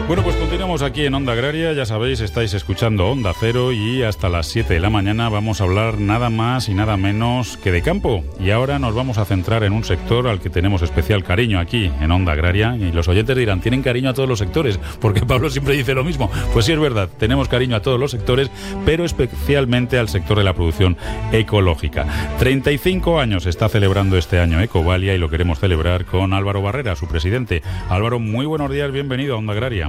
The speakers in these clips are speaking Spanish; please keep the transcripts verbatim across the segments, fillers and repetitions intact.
Bueno, pues continuamos aquí en Onda Agraria, ya sabéis, estáis escuchando Onda Cero y hasta las siete de la mañana vamos a hablar nada más y nada menos que de campo. Y ahora nos vamos a centrar en un sector al que tenemos especial cariño aquí en Onda Agraria, y los oyentes dirán, tienen cariño a todos los sectores, porque Pablo siempre dice lo mismo. Pues sí, es verdad, tenemos cariño a todos los sectores, pero especialmente al sector de la producción ecológica. treinta y cinco años está celebrando este año Ecovalia y lo queremos celebrar con Álvaro Barrera, su presidente. Álvaro, muy buenos días, bienvenido a Onda Agraria.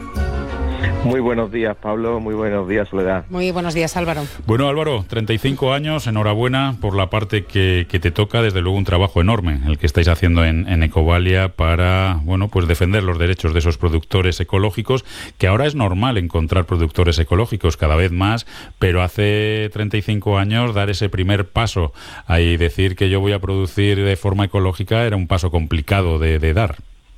Muy buenos días, Pablo. Muy buenos días, Soledad. Muy buenos días, Álvaro. Bueno, Álvaro, treinta y cinco años, enhorabuena por la parte que, que te toca, desde luego un trabajo enorme el que estáis haciendo en, en Ecovalia para, bueno, pues defender los derechos de esos productores ecológicos, que ahora es normal encontrar productores ecológicos cada vez más, pero hace treinta y cinco años dar ese primer paso y decir que yo voy a producir de forma ecológica era un paso complicado de, de dar.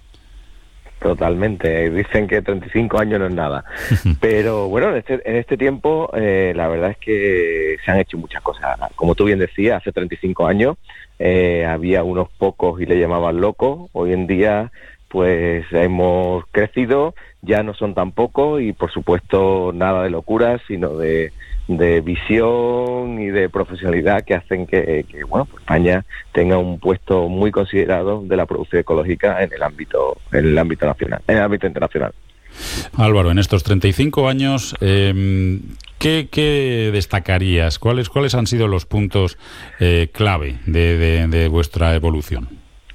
Totalmente, dicen que treinta y cinco años no es nada, pero bueno, en este, en este tiempo eh, la verdad es que se han hecho muchas cosas. Como tú bien decías, hace treinta y cinco años eh, había unos pocos y le llamaban locos. Hoy en día pues hemos crecido, ya no son tan pocos y por supuesto nada de locuras, sino de, de visión y de profesionalidad que hacen que, que bueno, pues España tenga un puesto muy considerado de la producción ecológica en el ámbito, en el ámbito nacional, en el ámbito internacional. Álvaro, en estos treinta y cinco años, eh, ¿qué, qué destacarías? ¿Cuáles, cuáles han sido los puntos eh, clave de, de, de vuestra evolución?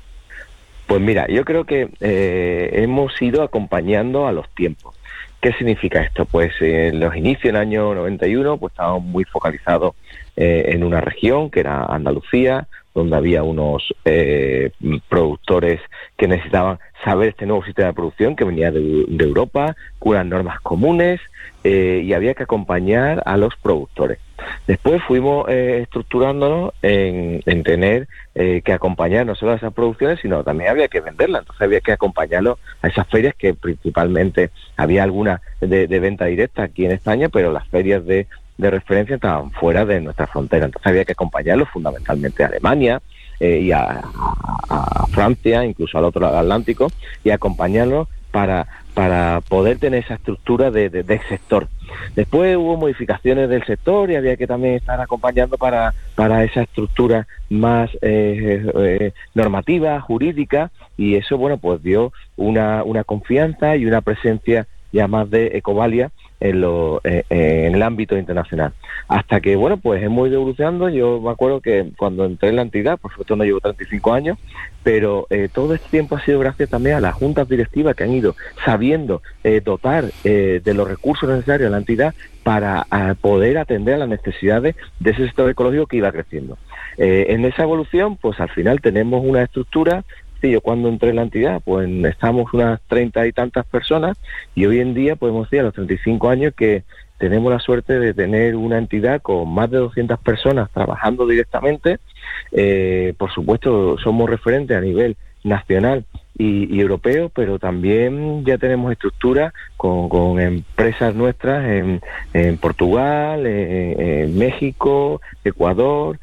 Pues mira, yo creo que eh, hemos ido acompañando a los tiempos. ¿Qué significa esto? Pues eh, en los inicios, en el año noventa y uno, pues estábamos muy focalizados eh, en una región, que era Andalucía, donde había unos eh, productores que necesitaban saber este nuevo sistema de producción que venía de, de Europa, con unas normas comunes, eh, y había que acompañar a los productores. Después fuimos eh, estructurándonos en, en tener eh, que acompañar no solo a esas producciones, sino también había que venderlas. Entonces había que acompañarlos a esas ferias, que principalmente había algunas de, de venta directa aquí en España, pero las ferias de, de referencia estaban fuera de nuestra frontera. Entonces había que acompañarlos fundamentalmente a Alemania eh, y a, a, a Francia, incluso al otro lado del Atlántico, y acompañarlos para, para poder tener esa estructura de, de, del sector. Después hubo modificaciones del sector y había que también estar acompañando para, para esa estructura más eh, eh, normativa, jurídica, y eso, bueno, pues dio una, una confianza y una presencia ya más de Ecovalia en, lo, eh, en el ámbito internacional. Hasta que, bueno, pues hemos ido evolucionando. Yo me acuerdo que cuando entré en la entidad, por supuesto no llevo treinta y cinco años, pero eh, todo este tiempo ha sido gracias también a las juntas directivas que han ido sabiendo eh, dotar eh, de los recursos necesarios a la entidad para a poder atender a las necesidades de ese sector ecológico que iba creciendo. Eh, en esa evolución, pues al final tenemos una estructura. Sí, yo cuando entré en la entidad, pues estábamos unas treinta y tantas personas, y hoy en día podemos decir a los treinta y cinco años que tenemos la suerte de tener una entidad con más de doscientas personas trabajando directamente. Eh, por supuesto, somos referentes a nivel nacional y, y europeo, pero también ya tenemos estructuras con, con empresas nuestras en, en Portugal, en, en México, Ecuador,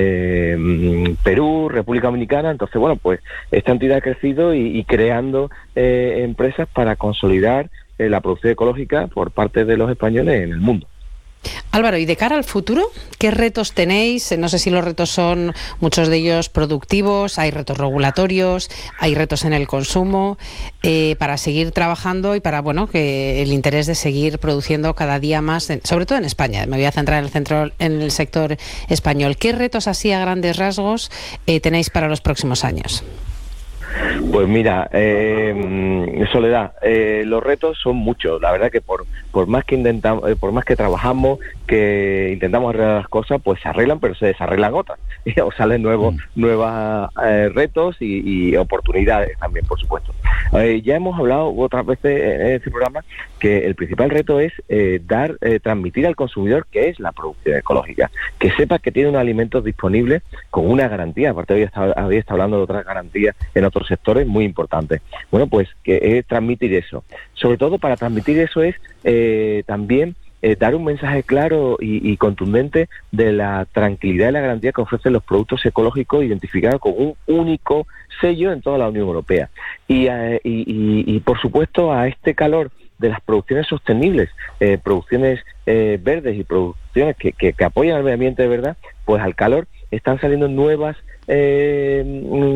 eh, Perú, República Dominicana. Entonces, bueno, pues esta entidad ha crecido y, y creando eh, empresas para consolidar eh, la producción ecológica por parte de los españoles en el mundo. Álvaro, y de cara al futuro, ¿qué retos tenéis? No sé si los retos son muchos de ellos productivos, hay retos regulatorios, hay retos en el consumo, eh, para seguir trabajando y para, bueno, que el interés de seguir produciendo cada día más, en, sobre todo en España. Me voy a centrar en el centro, en el sector español. ¿Qué retos así a grandes rasgos eh, tenéis para los próximos años? Pues mira, eh, Soledad, eh, los retos son muchos. La verdad que por por más que intentamos, eh, por más que trabajamos, que intentamos arreglar las cosas, pues se arreglan, pero se desarreglan otras. O salen nuevos, mm. nuevos eh, retos y, y oportunidades también, por supuesto. Eh, ya hemos hablado otras veces en este programa que el principal reto es eh, dar, eh, transmitir al consumidor qué es la producción ecológica, que sepa que tiene unos alimentos disponibles con una garantía. Aparte, había estado, había estado hablando de otras garantías en otros sectores muy importantes. Bueno, pues que es transmitir eso. Sobre todo para transmitir eso es eh, también eh, dar un mensaje claro y, y contundente de la tranquilidad y la garantía que ofrecen los productos ecológicos identificados con un único sello en toda la Unión Europea. Y, eh, y, y, y por supuesto, a este calor de las producciones sostenibles, eh, producciones eh, verdes y producciones que, que, que apoyan al medio ambiente de verdad, pues al calor están saliendo nuevas eh,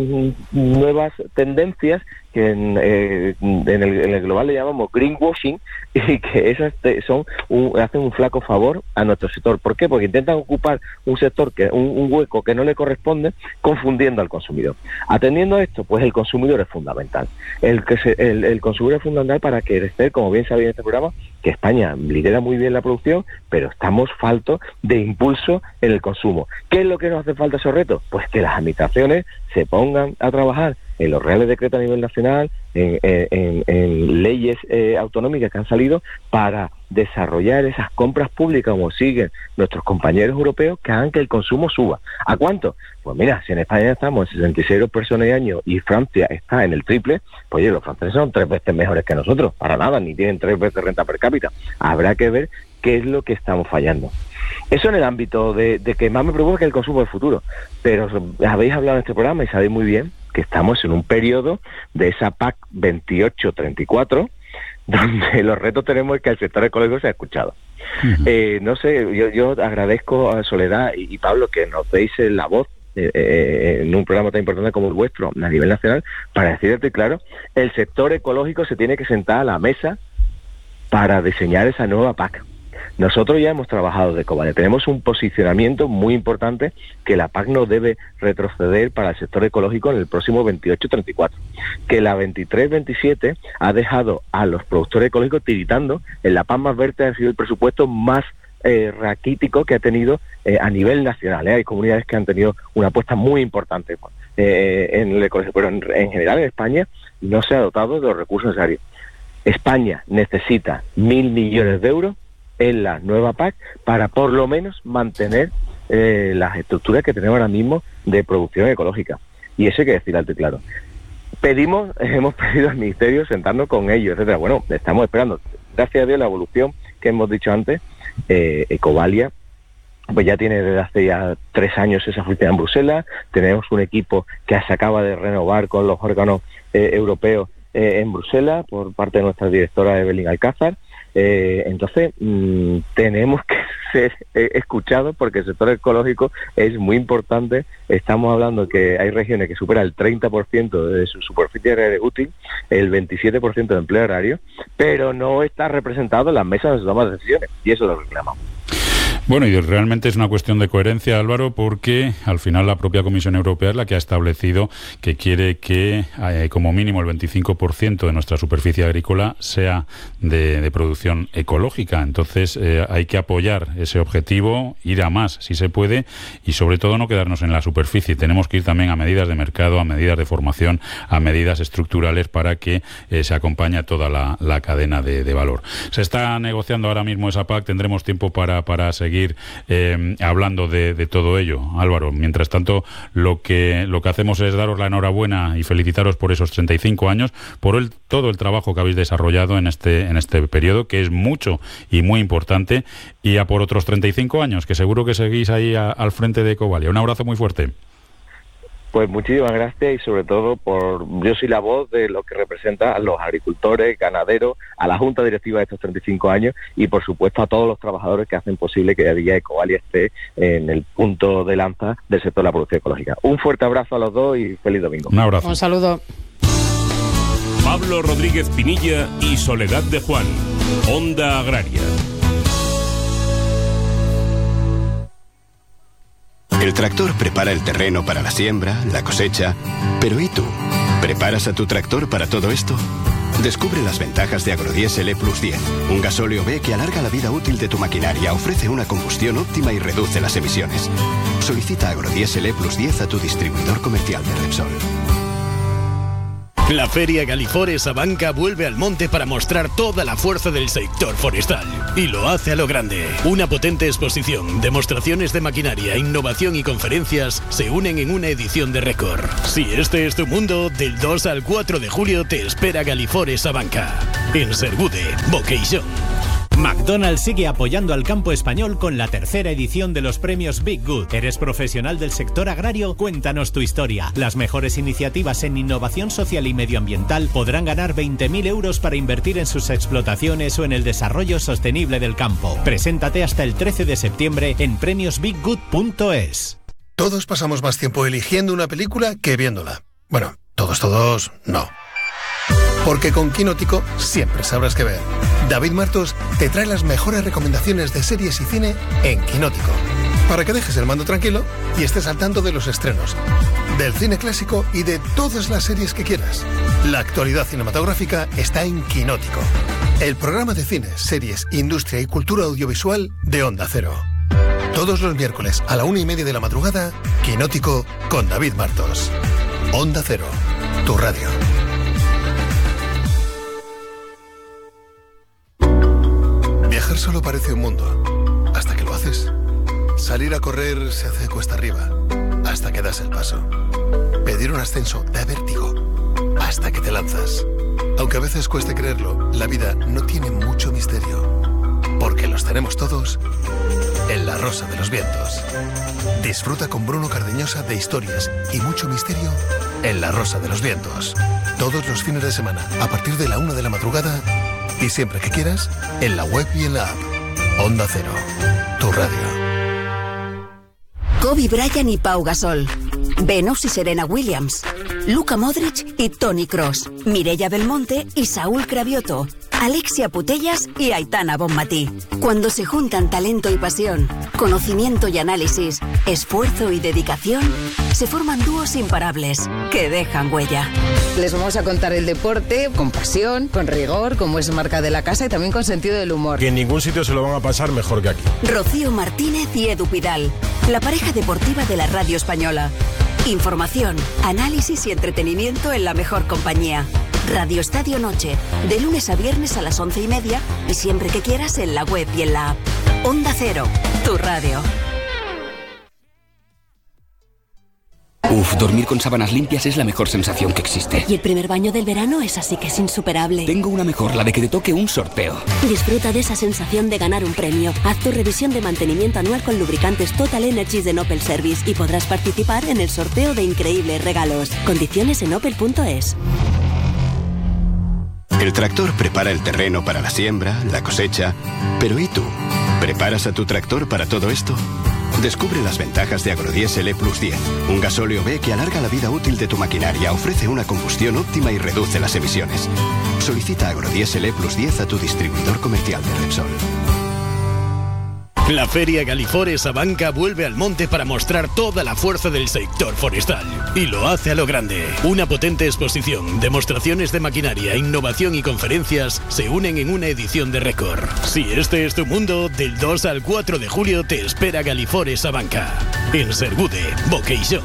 nuevas tendencias que en, eh, en, el, en el global le llamamos greenwashing, y que esas te, son un, hacen un flaco favor a nuestro sector. ¿Por qué? Porque intentan ocupar un sector, que un, un hueco que no le corresponde, confundiendo al consumidor. Atendiendo a esto, pues el consumidor es fundamental. El, que se, el, el consumidor es fundamental para crecer, como bien sabéis en este programa, que España lidera muy bien la producción, pero estamos faltos de impulso en el consumo. ¿Qué es lo que nos hace falta esos retos? Pues que las administraciones se pongan a trabajar en los reales decretos a nivel nacional, en, en, en leyes eh, autonómicas que han salido para desarrollar esas compras públicas, como siguen nuestros compañeros europeos, que hagan que el consumo suba. ¿A cuánto? Pues mira, si en España estamos en sesenta y seis euros por persona y año y Francia está en el triple, pues oye, los franceses son tres veces mejores que nosotros, para nada, ni tienen tres veces renta per cápita. Habrá que ver qué es lo que estamos fallando. Eso en el ámbito de, de que más me preocupa, que el consumo del futuro. Pero habéis hablado en este programa y sabéis muy bien que estamos en un periodo de esa P A C veintiocho treinta y cuatro, donde los retos tenemos que el sector ecológico se ha escuchado. Uh-huh. Eh, no sé, yo, yo agradezco a Soledad y, y Pablo que nos deis la voz eh, eh, en un programa tan importante como el vuestro a nivel nacional, para decirte claro, el sector ecológico se tiene que sentar a la mesa para diseñar esa nueva P A C. Nosotros ya hemos trabajado de Ecovalia, tenemos un posicionamiento muy importante que la P A C no debe retroceder para el sector ecológico en el próximo veintiocho treinta y cuatro, que la veintitrés veintisiete ha dejado a los productores ecológicos tiritando. En la P A C más verde ha sido el presupuesto más eh, raquítico que ha tenido eh, a nivel nacional, ¿eh? Hay comunidades que han tenido una apuesta muy importante eh, en el ecológico, pero en, en general en España no se ha dotado de los recursos necesarios. España necesita mil millones de euros en la nueva P A C para por lo menos mantener eh, las estructuras que tenemos ahora mismo de producción ecológica. Y eso hay que decir alto y claro. Pedimos, hemos pedido al Ministerio sentarnos con ellos, etcétera. Bueno, estamos esperando. Gracias a Dios la evolución que hemos dicho antes, eh, Ecovalia, pues ya tiene desde hace ya tres años esa oficina en Bruselas. Tenemos un equipo que se acaba de renovar con los órganos eh, europeos eh, en Bruselas por parte de nuestra directora Evelyn Alcázar. Eh, entonces mmm, tenemos que ser eh, escuchados, porque el sector ecológico es muy importante. Estamos hablando que hay regiones que superan el treinta por ciento de su superficie agraria útil, el veintisiete por ciento de empleo agrario, pero no está representado en las mesas donde se toman decisiones, y eso lo reclamamos. Bueno, y realmente es una cuestión de coherencia, Álvaro, porque al final la propia Comisión Europea es la que ha establecido que quiere que eh, como mínimo el veinticinco por ciento de nuestra superficie agrícola sea de, de producción ecológica. Entonces eh, hay que apoyar ese objetivo, ir a más si se puede, y sobre todo no quedarnos en la superficie. Tenemos que ir también a medidas de mercado, a medidas de formación, a medidas estructurales para que eh, se acompañe toda la, la cadena de, de valor. Se está negociando ahora mismo esa P A C, tendremos tiempo para, para seguir Eh, hablando de, de todo ello, Álvaro. Mientras tanto, lo que lo que hacemos es daros la enhorabuena y felicitaros por esos treinta y cinco años, por el, todo el trabajo que habéis desarrollado en este en este periodo, que es mucho y muy importante, y a por otros treinta y cinco años, que seguro que seguís ahí a, al frente de Ecovalia. Un abrazo muy fuerte. Pues muchísimas gracias, y sobre todo por yo soy la voz de lo que representa a los agricultores, ganaderos, a la Junta Directiva de estos treinta y cinco años, y por supuesto a todos los trabajadores que hacen posible que día Ecovalia esté en el punto de lanza del sector de la producción ecológica. Un fuerte abrazo a los dos y feliz domingo. Un abrazo. Un saludo. Pablo Rodríguez Pinilla y Soledad de Juan, Onda Agraria. El tractor prepara el terreno para la siembra, la cosecha. Pero ¿y tú? ¿Preparas a tu tractor para todo esto? Descubre las ventajas de Agrodiesel E Plus diez, un gasóleo B que alarga la vida útil de tu maquinaria, ofrece una combustión óptima y reduce las emisiones. Solicita Agrodiesel E Plus diez a tu distribuidor comercial de Repsol. La Feria Galifores Abanca vuelve al monte para mostrar toda la fuerza del sector forestal. Y lo hace a lo grande. Una potente exposición, demostraciones de maquinaria, innovación y conferencias se unen en una edición de récord. Si este es tu mundo, del dos al cuatro de julio te espera Galifores Abanca. En Sergude, Vocation. McDonald's sigue apoyando al campo español con la tercera edición de los premios Big Good. ¿Eres profesional del sector agrario? Cuéntanos tu historia. Las mejores iniciativas en innovación social y medioambiental podrán ganar veinte mil euros para invertir en sus explotaciones o en el desarrollo sostenible del campo. Preséntate hasta el trece de septiembre en premios big good punto es. Todos pasamos más tiempo eligiendo una película que viéndola. Bueno, todos, todos, no. Porque con Quinótico siempre sabrás qué ver. David Martos te trae las mejores recomendaciones de series y cine en Quinótico, para que dejes el mando tranquilo y estés al tanto de los estrenos, del cine clásico y de todas las series que quieras. La actualidad cinematográfica está en Quinótico, el programa de cine, series, industria y cultura audiovisual de Onda Cero. Todos los miércoles a la una y media de la madrugada, Quinótico con David Martos. Onda Cero, tu radio. Viajar solo parece un mundo, hasta que lo haces. Salir a correr se hace cuesta arriba, hasta que das el paso. Pedir un ascenso da vértigo, hasta que te lanzas. Aunque a veces cueste creerlo, la vida no tiene mucho misterio, porque los tenemos todos en La Rosa de los Vientos. Disfruta con Bruno Cardeñosa de historias y mucho misterio en La Rosa de los Vientos. Todos los fines de semana, a partir de la una de la madrugada, y siempre que quieras, en la web y en la app. Onda Cero, tu radio. Kobe Bryant y Pau Gasol, Venus y Serena Williams, Luka Modric y Toni Kroos, Mireia Belmonte y Saúl Cravioto, Alexia Putellas y Aitana Bonmatí. Cuando se juntan talento y pasión, conocimiento y análisis, esfuerzo y dedicación, se forman dúos imparables que dejan huella. Les vamos a contar el deporte con pasión, con rigor, como es marca de la casa, y también con sentido del humor. Que en ningún sitio se lo van a pasar mejor que aquí. Rocío Martínez y Edu Pidal, la pareja deportiva de la radio española. Información, análisis y entretenimiento en la mejor compañía. Radio Estadio Noche, de lunes a viernes a las once y media y siempre que quieras en la web y en la app. Onda Cero, tu radio. Uf, dormir con sábanas limpias es la mejor sensación que existe. Y el primer baño del verano es así que es insuperable. Tengo una mejor, la de que te toque un sorteo. Disfruta de esa sensación de ganar un premio. Haz tu revisión de mantenimiento anual con lubricantes Total Energies de Opel Service y podrás participar en el sorteo de increíbles regalos. Condiciones en opel punto es. El tractor prepara el terreno para la siembra, la cosecha. Pero ¿y tú? ¿Preparas a tu tractor para todo esto? Descubre las ventajas de Agrodiesel E Plus diez, un gasóleo B que alarga la vida útil de tu maquinaria, ofrece una combustión óptima y reduce las emisiones. Solicita Agrodiesel E Plus diez a tu distribuidor comercial de Repsol. La Feria Galifores Abanca vuelve al monte para mostrar toda la fuerza del sector forestal. Y lo hace a lo grande. Una potente exposición, demostraciones de maquinaria, innovación y conferencias se unen en una edición de récord. Si este es tu mundo, del dos al cuatro de julio te espera Galifores Abanca. En Sergude, Vocation.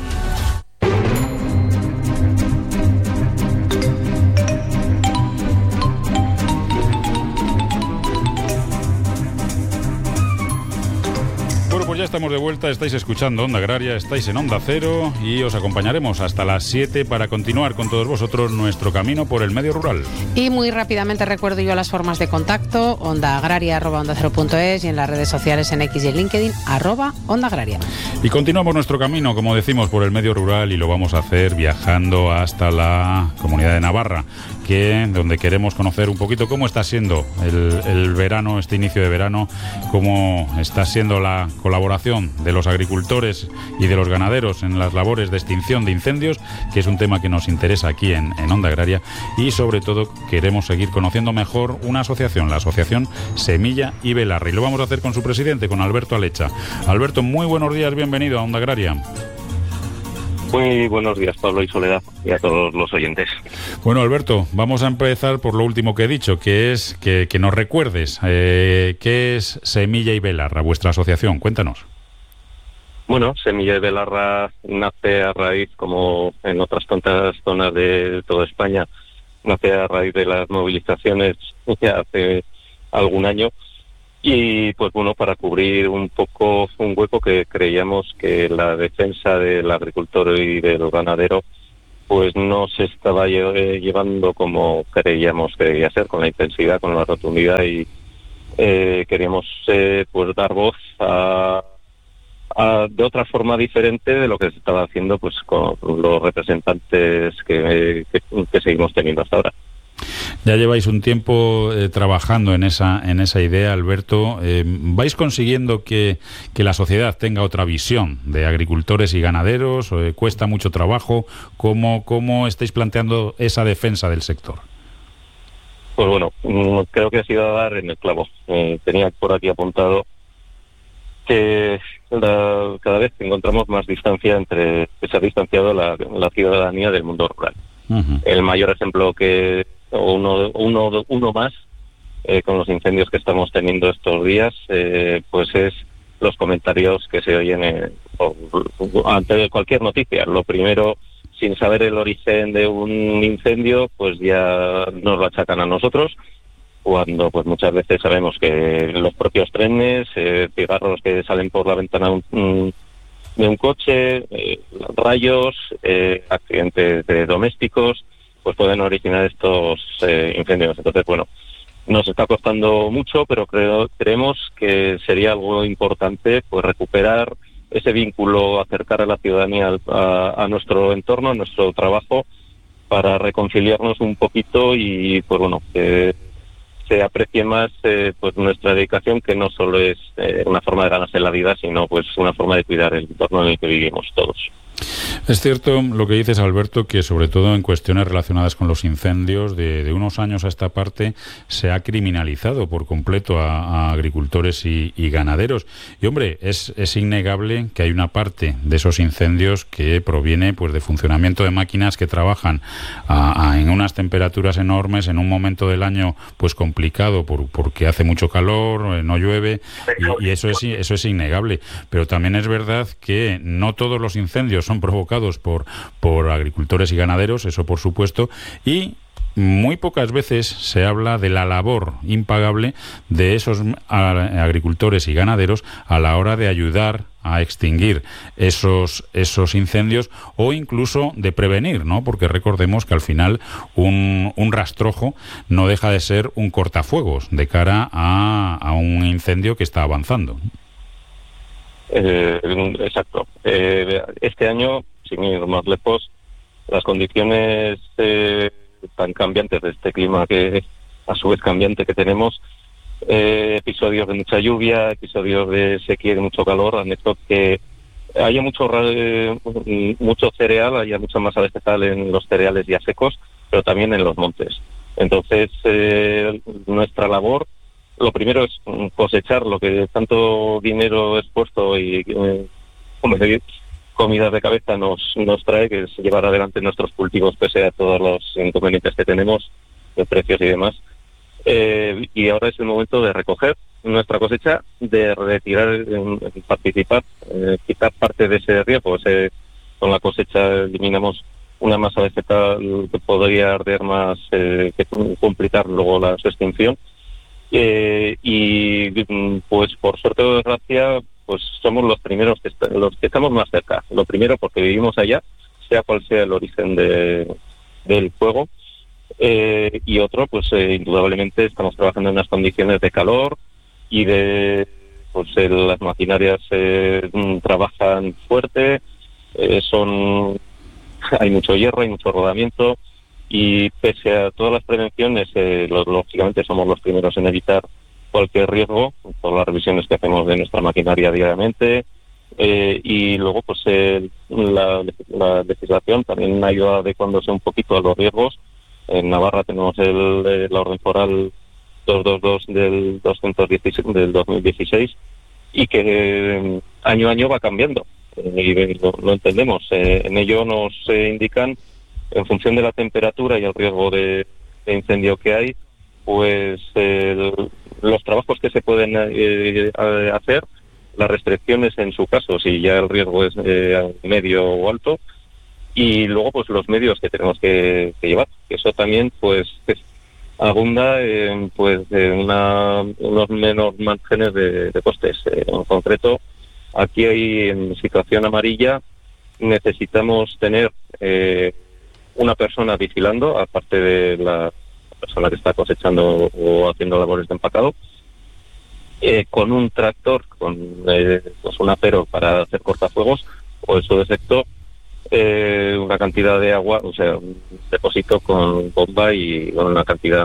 Pues ya estamos de vuelta, estáis escuchando Onda Agraria, estáis en Onda Cero y os acompañaremos hasta las siete para continuar con todos vosotros nuestro camino por el medio rural. Y muy rápidamente recuerdo yo las formas de contacto: onda agraria arroba onda cero punto es y en las redes sociales en X y en LinkedIn arroba Onda Agraria. Y continuamos nuestro camino, como decimos, por el medio rural y lo vamos a hacer viajando hasta la Comunidad de Navarra, que donde queremos conocer un poquito cómo está siendo el, el verano, este inicio de verano, cómo está siendo la colaboración de los agricultores y de los ganaderos en las labores de extinción de incendios, que es un tema que nos interesa aquí en, en Onda Agraria, y sobre todo queremos seguir conociendo mejor una asociación, la asociación Semilla y Belarra, y lo vamos a hacer con su presidente, con Alberto Alecha. Alberto, muy buenos días, bienvenido a Onda Agraria. Muy buenos días, Pablo y Soledad, y a todos los oyentes. Bueno, Alberto, vamos a empezar por lo último que he dicho, que es que, que nos recuerdes eh, qué es Semilla y Belarra, vuestra asociación. Cuéntanos. Bueno, Semilla y Belarra nace a raíz, como en otras tantas zonas de toda España, nace a raíz de las movilizaciones ya hace algún año. Y pues bueno, para cubrir un poco un hueco que creíamos que la defensa del agricultor y del ganadero pues no se estaba lle- llevando como creíamos que debía ser, con la intensidad, con la rotundidad y eh, queríamos eh, pues dar voz a, a, de otra forma diferente de lo que se estaba haciendo pues con los representantes que, que, que seguimos teniendo hasta ahora. Ya lleváis un tiempo eh, trabajando en esa en esa idea, Alberto. Eh, ¿Vais consiguiendo que, que la sociedad tenga otra visión de agricultores y ganaderos? Eh, ¿Cuesta mucho trabajo? ¿Cómo, cómo estáis planteando esa defensa del sector? Pues bueno, creo que ha sido a dar en el clavo. Eh, tenía por aquí apuntado que la, cada vez encontramos más distancia entre que se ha distanciado la, la ciudadanía del mundo rural. Uh-huh. El mayor ejemplo que o uno uno uno más eh, con los incendios que estamos teniendo estos días eh, pues es los comentarios que se oyen eh, o, o, ante cualquier noticia. Lo primero, sin saber el origen de un incendio, pues ya nos lo achacan a nosotros, cuando pues muchas veces sabemos que los propios trenes, eh, cigarros que salen por la ventana un, un, de un coche, eh, rayos, eh, accidentes de domésticos, pues pueden originar estos eh, incendios. Entonces, bueno, nos está costando mucho, pero creo, creemos que sería algo importante pues recuperar ese vínculo, acercar a la ciudadanía a, a nuestro entorno, a nuestro trabajo, para reconciliarnos un poquito y, pues bueno, que se aprecie más eh, pues nuestra dedicación, que no solo es eh, una forma de ganarse la vida, sino pues una forma de cuidar el entorno en el que vivimos todos. Es cierto lo que dices, Alberto, que sobre todo en cuestiones relacionadas con los incendios, de, de unos años a esta parte se ha criminalizado por completo a, a agricultores y, y ganaderos. Y hombre, es, es innegable que hay una parte de esos incendios que proviene pues de funcionamiento de máquinas que trabajan a, a, en unas temperaturas enormes, en un momento del año pues complicado por, porque hace mucho calor, no llueve, y, y eso es eso es innegable. Pero también es verdad que no todos los incendios son provocados por, por agricultores y ganaderos, eso por supuesto, y muy pocas veces se habla de la labor impagable de esos agricultores y ganaderos a la hora de ayudar a extinguir esos esos incendios o incluso de prevenir, ¿no? Porque recordemos que al final un, un rastrojo no deja de ser un cortafuegos de cara a, a un incendio que está avanzando. Eh, exacto. Eh, este año, sin ir más lejos, las condiciones eh, tan cambiantes de este clima, que a su vez cambiante que tenemos, eh, episodios de mucha lluvia, episodios de sequía y de mucho calor, han hecho que haya mucho eh, mucho cereal, haya mucha masa vegetal en los cereales ya secos, pero también en los montes. Entonces, eh, nuestra labor, lo primero es cosechar lo que tanto dinero expuesto y eh, comida de cabeza nos nos trae, que es llevar adelante nuestros cultivos pese a todos los inconvenientes que tenemos de precios y demás. Eh, y ahora es el momento de recoger nuestra cosecha, de retirar, eh, participar, eh, quitar parte de ese riesgo. Ese, con la cosecha eliminamos una masa vegetal que podría arder más, eh, que complicar luego la, su extinción. Eh, y pues por suerte o desgracia, pues somos los primeros que est- los que estamos más cerca. Lo primero porque vivimos allá, sea cual sea el origen de, del fuego, eh, y otro pues eh, indudablemente estamos trabajando en unas condiciones de calor y de pues eh, las maquinarias eh, trabajan fuerte, eh, son hay mucho hierro, hay mucho rodamiento. Y pese a todas las prevenciones, eh, lo, lógicamente somos los primeros en evitar cualquier riesgo por las revisiones que hacemos de nuestra maquinaria diariamente. Eh, y luego, pues eh, la, la legislación también ha ido adecuándose un poquito a los riesgos. En Navarra tenemos el, eh, la orden foral doscientos veintidós del, doscientos dieciséis, del dos mil dieciséis y que eh, año a año va cambiando. Eh, y lo, lo entendemos. Eh, en ello nos eh, indican, en función de la temperatura y el riesgo de, de incendio que hay, pues eh, los trabajos que se pueden eh, hacer, las restricciones en su caso, si ya el riesgo es eh, medio o alto, y luego pues los medios que tenemos que, que llevar. Eso también pues es, abunda en pues de una, unos menos márgenes de, de costes. Eh, en concreto, aquí hay en situación amarilla, necesitamos tener eh, una persona vigilando, aparte de la persona que está cosechando o haciendo labores de empacado, eh, con un tractor, con eh, pues un apero para hacer cortafuegos, o en su defecto eh, una cantidad de agua, o sea, un depósito con bomba y con una cantidad